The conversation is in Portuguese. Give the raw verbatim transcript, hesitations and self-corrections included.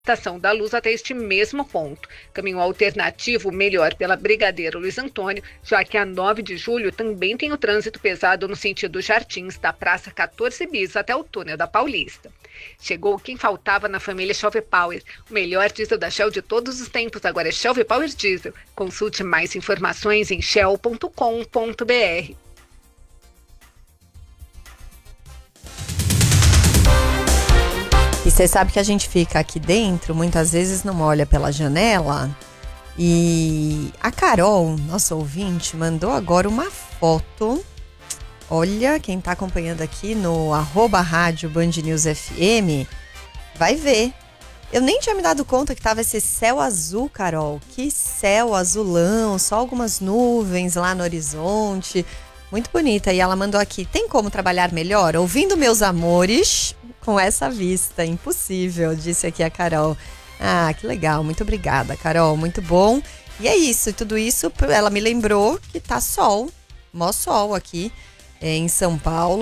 Estação da Luz até este mesmo ponto. Caminho alternativo melhor pela Brigadeiro Luiz Antônio, já que a nove de julho também tem o trânsito pesado no sentido Jardins, da Praça quatorze Bis até o túnel da Paulista. Chegou quem faltava na família Shell Power. O melhor diesel da Shell de todos os tempos agora é Shell Power Diesel. Consulte mais informações em shell ponto com ponto br. E você sabe que a gente fica aqui dentro, muitas vezes não olha pela janela. E a Carol, nossa ouvinte, mandou agora uma foto. Olha, quem tá acompanhando aqui no arroba rádio Band News F M, vai ver. Eu nem tinha me dado conta que tava esse céu azul, Carol. Que céu azulão, só algumas nuvens lá no horizonte. Muito bonita. E ela mandou aqui, tem como trabalhar melhor? Ouvindo meus amores... com essa vista, impossível, disse aqui a Carol. Ah, que legal, muito obrigada, Carol, muito bom. E é isso, tudo isso, ela me lembrou que tá sol, mó sol aqui em São Paulo.